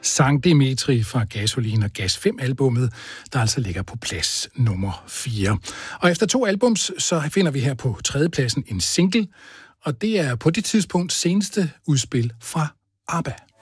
Sankt Dimitri fra Gasolin og Gas 5-albummet, der altså ligger på plads nummer 4. Og efter 2 albums, så finder vi her på 3. pladsen en single, og det er på det tidspunkt seneste udspil fra ABBA.